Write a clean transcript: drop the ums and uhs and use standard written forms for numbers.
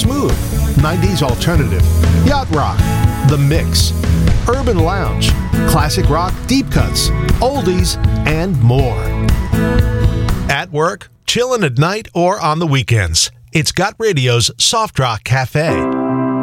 smooth, 90s alternative, yacht rock, the mix, urban lounge, classic rock deep cuts, oldies, and more. At work, chilling at night, or on the weekends, it's Got Radio's Soft Rock Cafe.